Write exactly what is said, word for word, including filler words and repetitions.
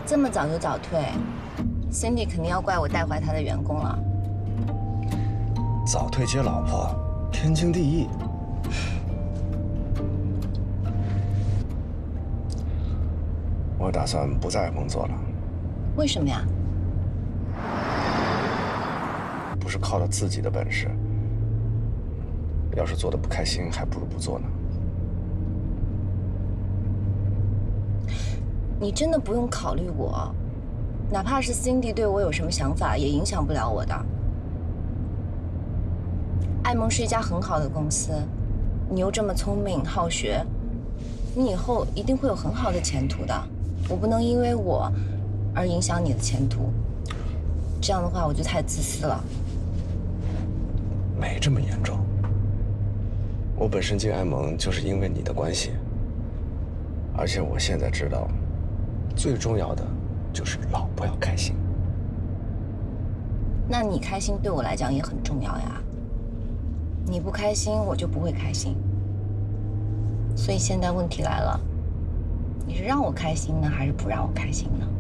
这么早就早退 ，Cindy 肯定要怪我带坏她的员工了。 早退接老婆，天经地义。我打算不在工作了。 为什么呀？ 不是靠着自己的本事，要是做的不开心，还不如不做呢。 你真的不用考虑我，哪怕是 Cindy 对我有什么想法，也影响不了我的。爱蒙是一家很好的公司，你又这么聪明好学，你以后一定会有很好的前途的。我不能因为我而影响你的前途，这样的话我就太自私了。 没这么严重。我本身进爱蒙就是因为你的关系，而且我现在知道，最重要的就是老婆要开心。 那你开心对我来讲也很重要呀。你不开心，我就不会开心。所以现在问题来了，你是让我开心呢，还是不让我开心呢？